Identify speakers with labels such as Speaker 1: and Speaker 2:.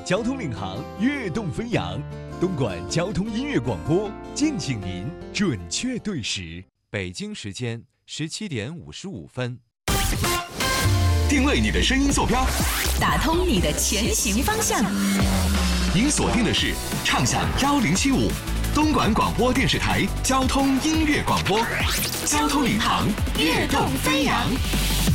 Speaker 1: 交通领航，跃动飞扬。东莞交通音乐广播，敬请您准确对时。
Speaker 2: 北京时间17点55分。
Speaker 3: 定位你的声音坐标，
Speaker 4: 打通你的前行方向。
Speaker 3: 您锁定的是畅享1075，东莞广播电视台交通音乐广播，交通领航，跃动飞扬。